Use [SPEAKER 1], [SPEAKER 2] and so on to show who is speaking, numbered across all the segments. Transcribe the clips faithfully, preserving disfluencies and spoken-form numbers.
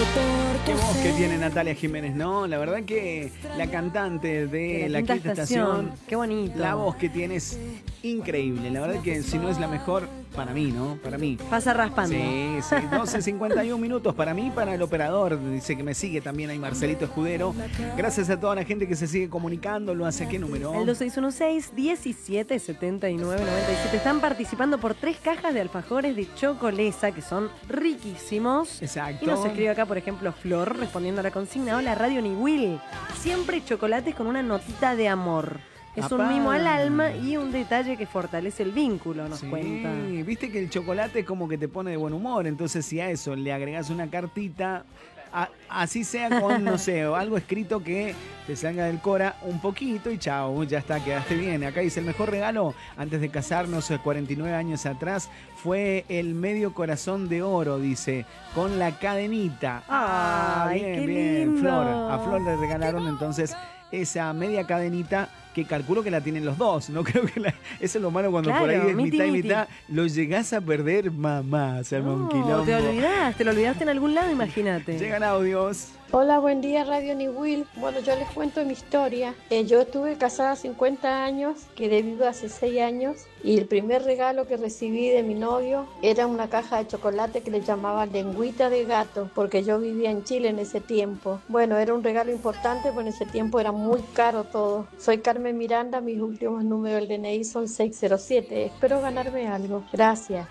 [SPEAKER 1] Qué voz que tiene Natalia Jiménez, ¿no? La verdad que la cantante de,
[SPEAKER 2] De
[SPEAKER 1] La Quinta Estación,
[SPEAKER 2] qué bonito.
[SPEAKER 1] la voz que tiene es increíble. La verdad que si no es la mejor, para mí, ¿no? Para mí.
[SPEAKER 2] Pasa raspando.
[SPEAKER 1] Sí, sí, doce cincuenta y uno minutos para mí, para el operador. Dice que me sigue también ahí Marcelito Escudero. Gracias a toda la gente que se sigue comunicando. ¿Lo hace a qué número?
[SPEAKER 2] El dos seis uno seis, diecisiete setenta y nueve noventa y siete. Están participando por tres cajas de alfajores de chocolesa que son riquísimos.
[SPEAKER 1] Exacto.
[SPEAKER 2] Y nos escribe acá, por ejemplo, Flor, respondiendo a la consigna. Hola, Radio Niwil. Siempre chocolates con una notita de amor. Es
[SPEAKER 1] Apá.
[SPEAKER 2] un mimo al alma y un detalle que fortalece el vínculo, nos
[SPEAKER 1] Sí,
[SPEAKER 2] cuenta.
[SPEAKER 1] viste que el chocolate como que te pone de buen humor, entonces si a eso le agregás una cartita, a, así sea con, no sé, algo escrito que te salga del Cora un poquito y chao, ya está, quedaste bien. Acá dice, el mejor regalo antes de casarnos cuarenta y nueve años atrás fue el medio corazón de oro, dice, con la cadenita.
[SPEAKER 2] Ay,
[SPEAKER 1] bien,
[SPEAKER 2] qué
[SPEAKER 1] bien,
[SPEAKER 2] lindo.
[SPEAKER 1] Flor, a Flor le regalaron entonces esa media cadenita que calculo que la tienen los dos, no creo que la... Eso es lo malo cuando
[SPEAKER 2] Claro,
[SPEAKER 1] por ahí es
[SPEAKER 2] miti,
[SPEAKER 1] mitad y
[SPEAKER 2] miti.
[SPEAKER 1] mitad, lo llegás a perder, mamá, se arma un
[SPEAKER 2] No,
[SPEAKER 1] quilombo.
[SPEAKER 2] te olvidaste, lo olvidaste en algún lado, imagínate.
[SPEAKER 1] Llegan audios.
[SPEAKER 3] Hola, buen día Radio Niwil. Bueno, yo les cuento mi historia. Eh, yo estuve casada cincuenta años, quedé viuda hace seis años y el primer regalo que recibí de mi novio era una caja de chocolate que le llamaban lengüita de gato, porque yo vivía en Chile en ese tiempo. Bueno, era un regalo importante, porque en ese tiempo era muy caro todo. Soy Carmen Miranda, mis últimos números del D N I son seis cero siete. Espero ganarme algo. Gracias.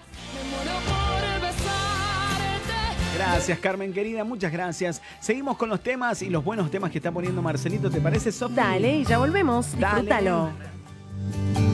[SPEAKER 1] Gracias, Carmen querida, muchas gracias. Seguimos con los temas y los buenos temas que está poniendo Marcelito, ¿te parece, Sofi?
[SPEAKER 2] Dale, y ya volvemos.
[SPEAKER 1] Dale.
[SPEAKER 2] Disfrútalo.